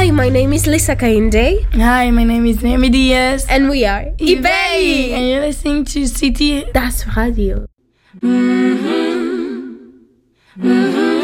Hi, my name is Lisa Kainde. Hi, my name is Naomi Diaz. And we are eBay. And you're listening to City Das Radio. Mm-hmm. Mm-hmm.